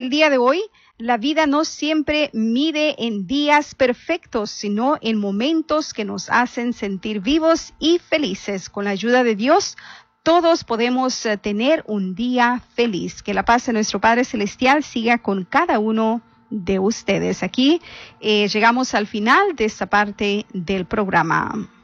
el día de hoy, la vida no siempre mide en días perfectos, sino en momentos que nos hacen sentir vivos y felices. Con la ayuda de Dios, todos podemos tener un día feliz. Que la paz de nuestro Padre Celestial siga con cada uno de ustedes. Aquí llegamos al final de esta parte del programa.